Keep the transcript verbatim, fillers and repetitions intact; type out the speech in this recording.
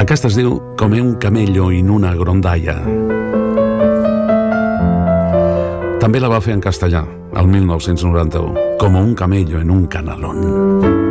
Aquesta es diu Come un camello in una grondalla. També la va fer en castellà, el mil nou-cents noranta-u, Como un camello en un canalón.